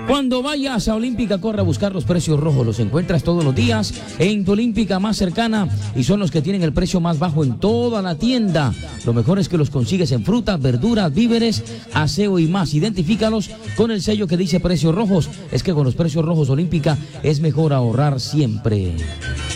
Cuando vayas a Olímpica, corre a buscar los precios rojos. Los encuentras todos los días en tu Olímpica más cercana y son los que tienen el precio más bajo en toda la tienda. Lo mejor es que los consigues en frutas, verduras, víveres, aseo y más. Identifícalos con el sello que dice precios rojos. Es que con los precios rojos Olímpica es mejor ahorrar siempre.